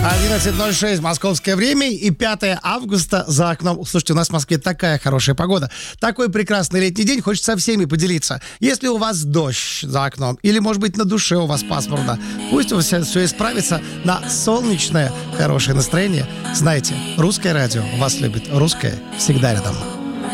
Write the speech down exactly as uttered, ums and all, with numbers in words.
одиннадцать ноль шесть московское время и пятое августа за окном. Слушайте, у нас в Москве такая хорошая погода. Такой прекрасный летний день. Хочется со всеми поделиться. Если у вас дождь за окном или, может быть, на душе у вас пасмурно, пусть у вас все исправится на солнечное хорошее настроение. Знаете, русское радио вас любит. Русское всегда рядом.